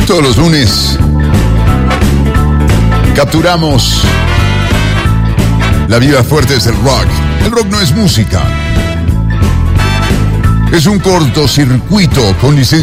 Todos los lunes capturamos la vida fuerte del rock. El rock no es música. Es un cortocircuito con licencia.